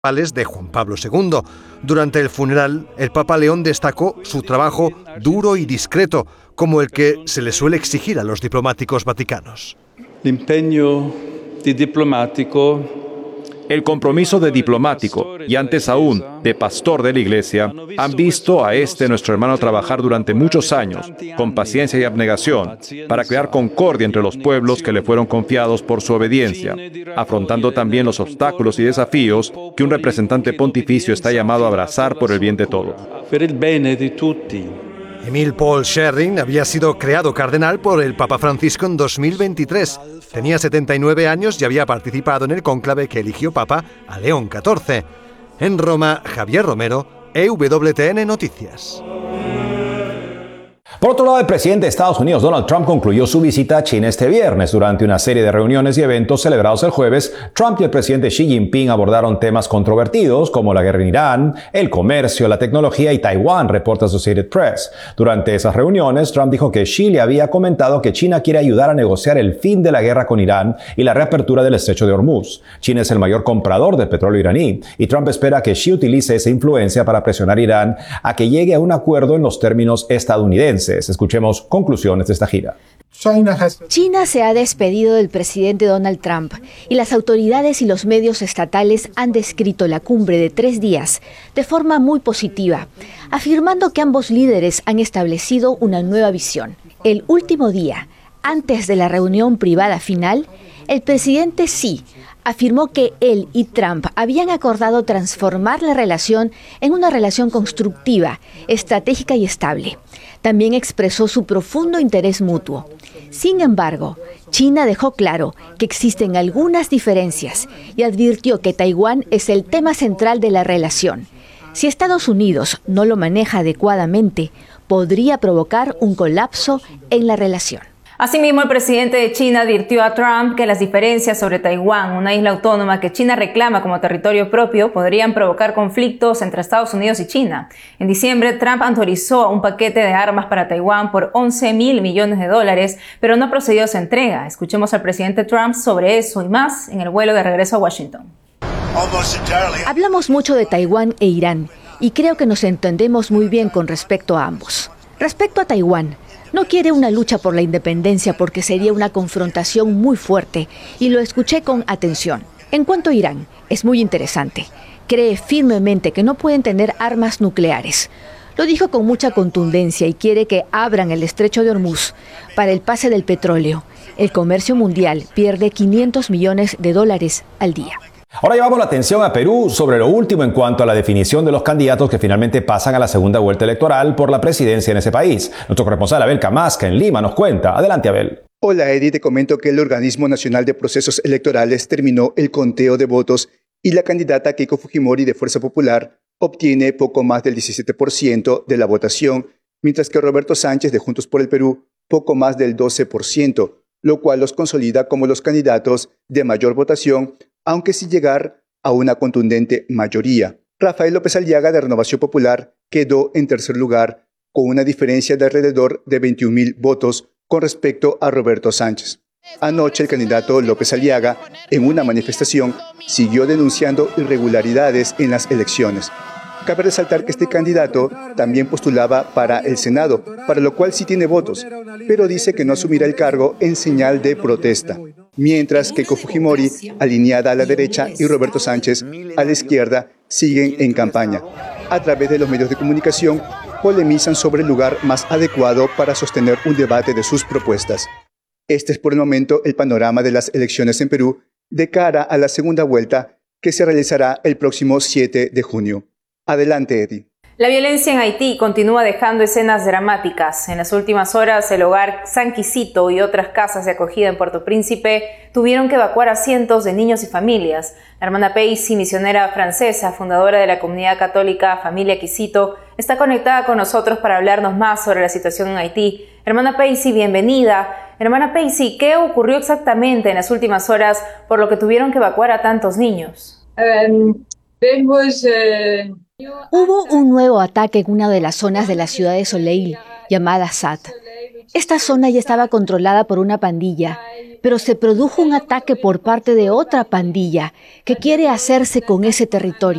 de Juan Pablo II. Durante el funeral, el Papa León destacó su trabajo duro y discreto, como el que se le suele exigir a los diplomáticos vaticanos. El compromiso de diplomático y antes aún de pastor de la Iglesia han visto a nuestro hermano trabajar durante muchos años con paciencia y abnegación para crear concordia entre los pueblos que le fueron confiados por su obediencia, afrontando también los obstáculos y desafíos que un representante pontificio está llamado a abrazar por el bien de todos. Emil Paul Scherring había sido creado cardenal por el Papa Francisco en 2023. Tenía 79 años y había participado en el cónclave que eligió Papa a León XIV. En Roma, Javier Romero, EWTN Noticias. Por otro lado, el presidente de Estados Unidos, Donald Trump, concluyó su visita a China este viernes. Durante una serie de reuniones y eventos celebrados el jueves, Trump y el presidente Xi Jinping abordaron temas controvertidos como la guerra en Irán, el comercio, la tecnología y Taiwán, reporta Associated Press. Durante esas reuniones, Trump dijo que Xi le había comentado que China quiere ayudar a negociar el fin de la guerra con Irán y la reapertura del estrecho de Hormuz. China es el mayor comprador de petróleo iraní y Trump espera que Xi utilice esa influencia para presionar a Irán a que llegue a un acuerdo en los términos estadounidenses. Escuchemos conclusiones de esta gira. China se ha despedido del presidente Donald Trump y las autoridades y los medios estatales han descrito la cumbre de 3 días de forma muy positiva, afirmando que ambos líderes han establecido una nueva visión. El último día, antes de la reunión privada final, el presidente Xi afirmó que él y Trump habían acordado transformar la relación en una relación constructiva, estratégica y estable. También expresó su profundo interés mutuo. Sin embargo, China dejó claro que existen algunas diferencias y advirtió que Taiwán es el tema central de la relación. Si Estados Unidos no lo maneja adecuadamente, podría provocar un colapso en la relación. Asimismo, el presidente de China advirtió a Trump que las diferencias sobre Taiwán, una isla autónoma que China reclama como territorio propio, podrían provocar conflictos entre Estados Unidos y China. En diciembre, Trump autorizó un paquete de armas para Taiwán por $11.000 millones, pero no procedió a su entrega. Escuchemos al presidente Trump sobre eso y más en el vuelo de regreso a Washington. Hablamos mucho de Taiwán e Irán y creo que nos entendemos muy bien con respecto a ambos. Respecto a Taiwán, no quiere una lucha por la independencia porque sería una confrontación muy fuerte y lo escuché con atención. En cuanto a Irán, es muy interesante. Cree firmemente que no pueden tener armas nucleares. Lo dijo con mucha contundencia y quiere que abran el estrecho de Hormuz para el pase del petróleo. El comercio mundial pierde $500 millones al día. Ahora llevamos la atención a Perú sobre lo último en cuanto a la definición de los candidatos que finalmente pasan a la segunda vuelta electoral por la presidencia en ese país. Nuestro corresponsal Abel Camasca en Lima nos cuenta. Adelante, Abel. Hola, Eddie. Te comento que el Organismo Nacional de Procesos Electorales terminó el conteo de votos y la candidata Keiko Fujimori de Fuerza Popular obtiene poco más del 17% de la votación, mientras que Roberto Sánchez de Juntos por el Perú poco más del 12%, lo cual los consolida como los candidatos de mayor votación, aunque sin llegar a una contundente mayoría. Rafael López Aliaga de Renovación Popular quedó en tercer lugar con una diferencia de alrededor de 21.000 votos con respecto a Roberto Sánchez. Anoche el candidato López Aliaga, en una manifestación, siguió denunciando irregularidades en las elecciones. Cabe resaltar que este candidato también postulaba para el Senado, para lo cual sí tiene votos, pero dice que no asumirá el cargo en señal de protesta. Mientras que Keiko Fujimori, alineada a la derecha, y Roberto Sánchez, a la izquierda, siguen en campaña. A través de los medios de comunicación, polemizan sobre el lugar más adecuado para sostener un debate de sus propuestas. Este es por el momento el panorama de las elecciones en Perú de cara a la segunda vuelta que se realizará el próximo 7 de junio. Adelante, Eddie. La violencia en Haití continúa dejando escenas dramáticas. En las últimas horas, el hogar San Quisito y otras casas de acogida en Puerto Príncipe tuvieron que evacuar a cientos de niños y familias. La hermana Paisy, misionera francesa, fundadora de la comunidad católica Familia Quisito, está conectada con nosotros para hablarnos más sobre la situación en Haití. Hermana Paisy, bienvenida. Hermana Paisy, ¿qué ocurrió exactamente en las últimas horas por lo que tuvieron que evacuar a tantos niños? Hubo un nuevo ataque en una de las zonas de la ciudad de Soleil, llamada Sat. Esta zona ya estaba controlada por una pandilla, pero se produjo un ataque por parte de otra pandilla que quiere hacerse con ese territorio.